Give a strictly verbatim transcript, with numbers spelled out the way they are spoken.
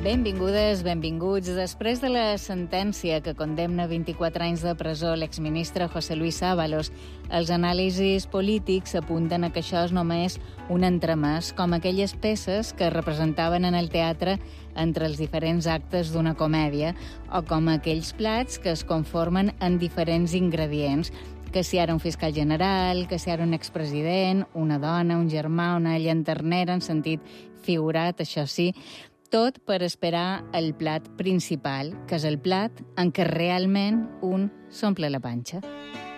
Benvingudes, benvinguts. Després de la sentència que condemna vint-i-quatre anys de presó l'exministre José Luis Ábalos, els anàlisis polítics apunten a que això és només un entremès, com aquelles peces que es representaven en el teatre entre els diferents actes d'una comèdia, o com aquells plats que es conformen en diferents ingredients, que si ara un fiscal general, que si ara un expresident, una dona, un germà, una llanternera, en sentit figurat, això sí, tot per esperar el plat principal, que és el plat en què realment un s'omple la panxa.